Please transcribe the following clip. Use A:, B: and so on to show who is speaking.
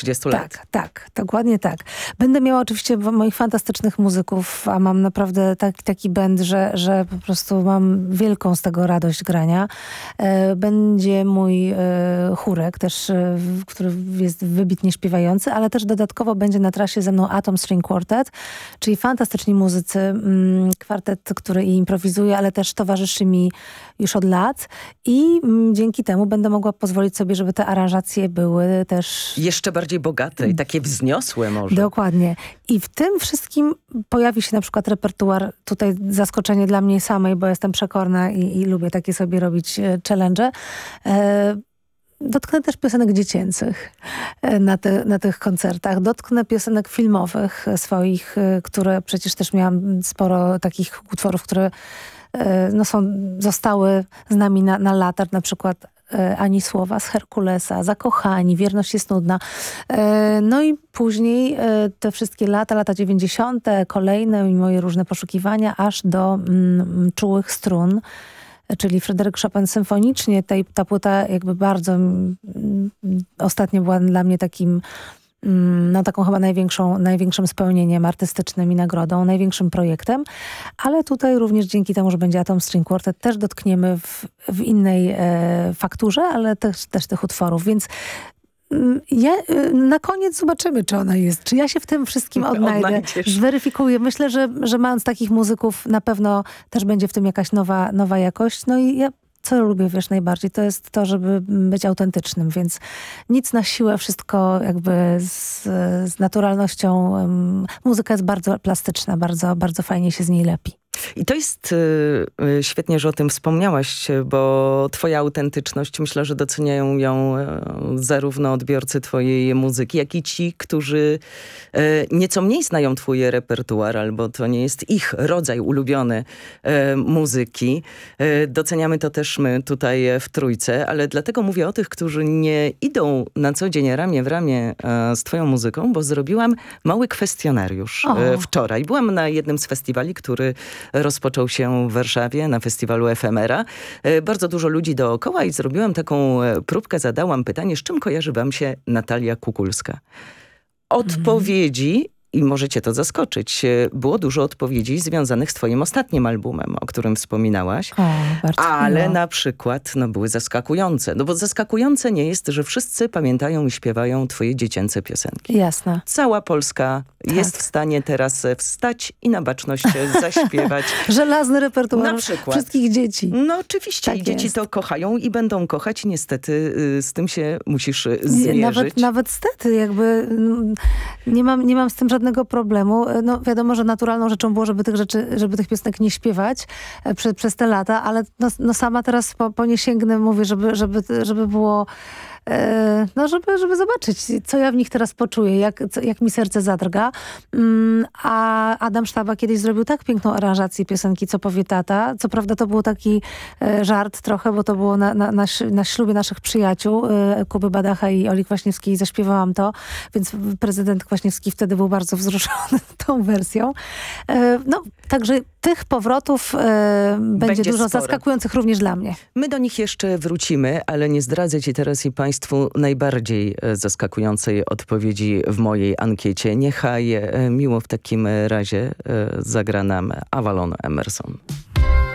A: 30 lat.
B: Tak, dokładnie tak. Będę miała oczywiście moich fantastycznych muzyków, a mam naprawdę taki band, że po prostu mam wielką z tego radość grania. Będzie mój chórek też, który jest wybitnie śpiewający, ale też dodatkowo będzie na trasie ze mną Atom String Quartet, czyli fantastyczni muzycy, kwartet, który improwizuje, ale też towarzyszy mi już od lat i dzięki temu będę mogła pozwolić sobie, żeby te aranżacje były też...
A: Jeszcze bardziej bogate i takie wzniosłe może.
B: Dokładnie. I w tym wszystkim pojawi się na przykład repertuar, tutaj zaskoczenie dla mnie samej, bo jestem przekorna i lubię takie sobie robić challenge. Dotknę też piosenek dziecięcych na tych koncertach. Dotknę piosenek filmowych swoich, które przecież też miałam sporo takich utworów, które zostały z nami na lata. Na przykład Ani słowa z Herkulesa, Zakochani, Wierność jest nudna. No i później te wszystkie lata 90., kolejne i moje różne poszukiwania, aż do Czułych strun, czyli Fryderyk Chopin symfonicznie. Ta płyta jakby bardzo ostatnio była dla mnie takim taką chyba największym spełnieniem artystycznym i nagrodą, największym projektem, ale tutaj również dzięki temu, że będzie Atom String Quartet, też dotkniemy w innej fakturze, ale też tych utworów, więc na koniec zobaczymy, czy ona jest, czy ja się w tym wszystkim odnajdę, zweryfikuję. Myślę, że mając takich muzyków, na pewno też będzie w tym jakaś nowa jakość. No i ja co lubię, najbardziej, to jest to, żeby być autentycznym, więc nic na siłę, wszystko jakby z naturalnością. Muzyka jest bardzo plastyczna, bardzo, bardzo fajnie się z niej lepi.
A: I to jest świetnie, że o tym wspomniałaś, bo twoja autentyczność, myślę, że doceniają ją zarówno odbiorcy twojej muzyki, jak i ci, którzy nieco mniej znają twój repertuar, albo to nie jest ich rodzaj ulubiony muzyki. Doceniamy to też my tutaj w Trójce, ale dlatego mówię o tych, którzy nie idą na co dzień ramię w ramię z twoją muzyką, bo zrobiłam mały kwestionariusz wczoraj. Byłam na jednym z festiwali, który rozpoczął się w Warszawie na festiwalu Efemera. Bardzo dużo ludzi dookoła i zrobiłam taką próbkę, zadałam pytanie, z czym kojarzy wam się Natalia Kukulska? Odpowiedzi, i możecie to zaskoczyć, było dużo odpowiedzi związanych z twoim ostatnim albumem, o którym wspominałaś. Ale miło. Na przykład były zaskakujące. No bo zaskakujące nie jest, że wszyscy pamiętają i śpiewają twoje dziecięce piosenki.
B: Jasne.
A: Cała Polska jest w stanie teraz wstać i na baczność zaśpiewać.
B: Żelazny repertuar na przykład wszystkich dzieci.
A: No oczywiście tak i dzieci to kochają i będą kochać. Niestety z tym się musisz zmierzyć.
B: Nawet stety, jakby nie mam z tym żadnego problemu. No wiadomo, że naturalną rzeczą było, żeby tych piosenek nie śpiewać przez te lata, ale sama teraz po nie sięgnę, mówię, żeby było żeby zobaczyć, co ja w nich teraz poczuję, jak mi serce zadrga. A Adam Sztaba kiedyś zrobił tak piękną aranżację piosenki Co powie tata. Co prawda to był taki żart trochę, bo to było na ślubie naszych przyjaciół, Kuby Badacha i Oli Kwaśniewskiej, zaśpiewałam to, więc prezydent Kwaśniewski wtedy był bardzo wzruszony tą wersją. Także tych powrotów będzie dużo, sporo. Zaskakujących również dla mnie.
A: My do nich jeszcze wrócimy, ale nie zdradzę ci teraz i państwu najbardziej zaskakującej odpowiedzi w mojej ankiecie. Niechaj miło w takim razie zagra nam Avalon Emerson.